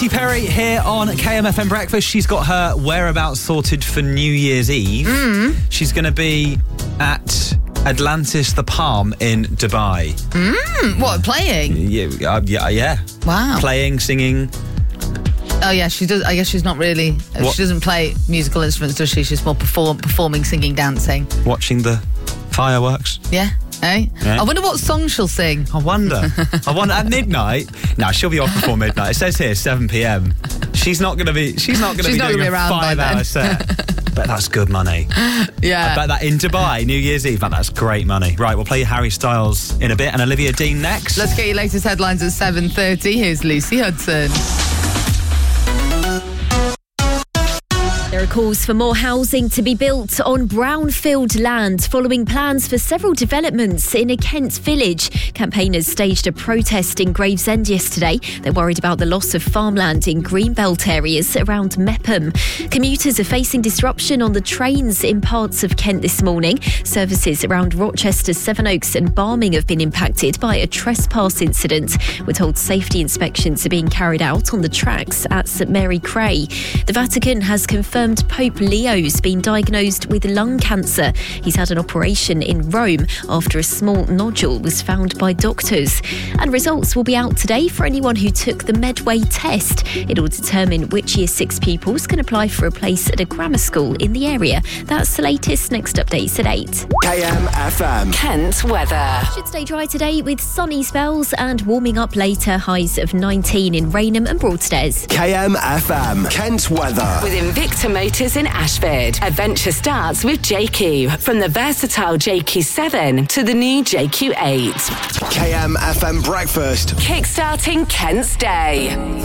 Katy Perry here on KMFM Breakfast. She's got her whereabouts sorted for New Year's Eve. She's going to be at Atlantis The Palm in Dubai. What, playing? Yeah. Wow. Playing, singing. Oh, yeah, she does. I guess she's not really... What? She doesn't play musical instruments, does she? She's more performing, singing, dancing. Watching the fireworks. Yeah? Eh? Yeah. I wonder what song she'll sing. I wonder at midnight. No, she'll be off before midnight. It says here 7 p.m. She's not going to be doing a around 5-hour set. Bet that's good money. Yeah. I bet that in Dubai, New Year's Eve, that's great money. Right, we'll play you Harry Styles in a bit and Olivia Dean next. Let's get your latest headlines at 7:30. Here's Lucy Hudson. There are calls for more housing to be built on brownfield land following plans for several developments in a Kent village. Campaigners staged a protest in Gravesend yesterday. They're worried about the loss of farmland in greenbelt areas around Mepham. Commuters are facing disruption on the trains in parts of Kent this morning. Services around Rochester, Sevenoaks and Barming have been impacted by a trespass incident. We're told safety inspections are being carried out on the tracks at St Mary Cray. The Vatican has confirmed Pope Leo's been diagnosed with lung cancer. He's had an operation in Rome after a small nodule was found by doctors. And results will be out today for anyone who took the Medway test. It will determine which Year 6 pupils can apply for a place at a grammar school in the area. That's the latest. Next updates at 8. KMFM. Kent weather. Should stay dry today with sunny spells and warming up later. Highs of 19 in Rainham and Broadstairs. KMFM. Kent weather. With Invicta Motors in Ashford. Adventure starts with JQ. From the versatile JQ7 to the new JQ8. KMFM Breakfast. Kickstarting Kent's day.